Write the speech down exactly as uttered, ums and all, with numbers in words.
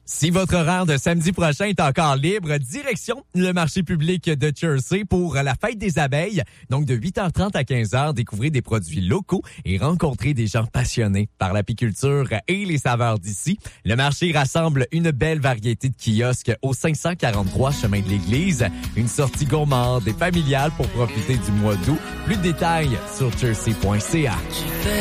Si votre horaire de samedi prochain est encore libre, direction le marché public de Jersey pour la fête des abeilles. Donc, de huit heures trente à quinze heures, découvrez des produits locaux et rencontrez des gens passionnés par l'apiculture et les saveurs d'ici. Le marché rassemble une belle variété de kiosques au cinq cent quarante-trois chemin de l'Église. Une sortie gourmande et familiale pour profiter du mois d'août. Plus de détails sur jersey point c a.